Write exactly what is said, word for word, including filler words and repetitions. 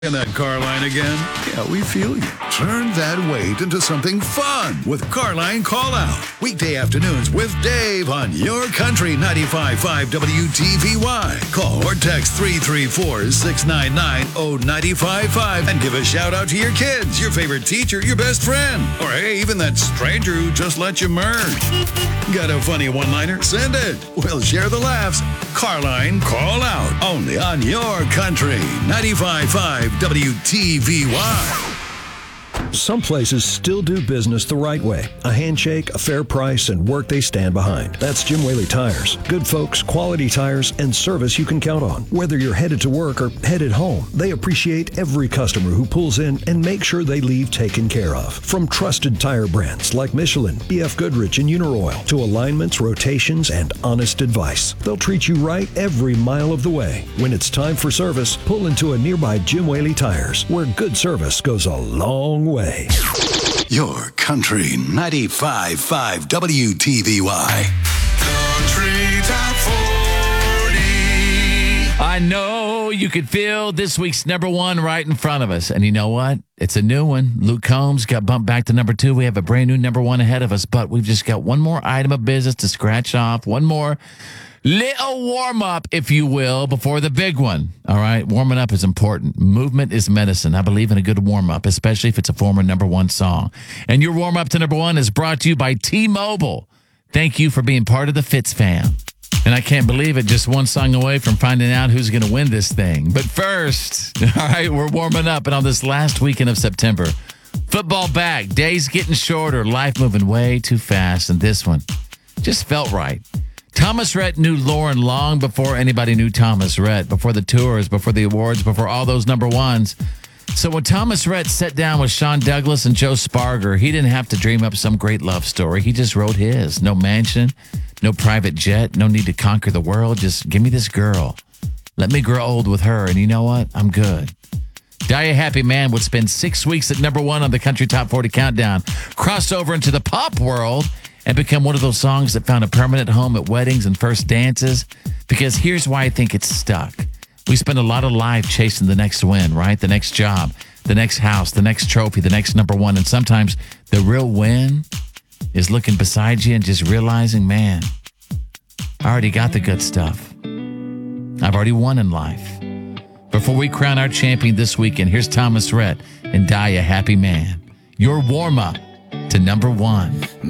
In that car line again? Yeah, we feel you. Turn that wait into something fun with Carline Call Out. Weekday afternoons with Dave on Your Country ninety-five point five W T V Y. Call or text three three four, six nine nine, zero nine five five and give a shout out to your kids, your favorite teacher, your best friend, or hey, even that stranger who just let you merge. Got a funny one-liner? Send it. We'll share the laughs. Carline Call Out. Only on Your Country ninety-five point five W T V Y. Some places still do business the right way. A handshake, a fair price, and work they stand behind. That's Jim Whaley Tires. Good folks, quality tires, and service you can count on. Whether you're headed to work or headed home, they appreciate every customer who pulls in and make sure they leave taken care of. From trusted tire brands like Michelin, B F Goodrich, and Uniroyal to alignments, rotations, and honest advice. They'll treat you right every mile of the way. When it's time for service, pull into a nearby Jim Whaley Tires, where good service goes a long way. Your Country ninety-five point five W T V Y. Country Top forty. I know you could feel this week's number one right in front of us. And you know what? It's a new one. Luke Combs got bumped back to number two. We have a brand new number one ahead of us, but we've just got one more item of business to scratch off. One more little warm-up, if you will, before the big one. All right? Warming up is important. Movement is medicine. I believe in a good warm-up, especially if it's a former number one song. And your warm-up to number one is brought to you by T-Mobile. Thank you for being part of the Fitz fam. And I can't believe it, just one song away from finding out who's going to win this thing. But first, all right, we're warming up. And on this last weekend of September, football back, days getting shorter, life moving way too fast. And this one just felt right. Thomas Rhett knew Lauren long before anybody knew Thomas Rhett, before the tours, before the awards, before all those number ones. So when Thomas Rhett sat down with Sean Douglas and Joe Sparger, he didn't have to dream up some great love story. He just wrote his. No mansion, no private jet, no need to conquer the world. Just give me this girl. Let me grow old with her, and you know what? I'm good. Die a Happy Man would spend six weeks at number one on the Country Top forty Countdown, cross over into the pop world, and become one of those songs that found a permanent home at weddings and first dances. Because here's why I think it's stuck. We spend a lot of life chasing the next win, right? The next job, the next house, the next trophy, the next number one. And sometimes the real win is looking beside you and just realizing, man, I already got the good stuff. I've already won in life. Before we crown our champion this weekend, here's Thomas Rhett and Die a Happy Man. Your warm-up to number one.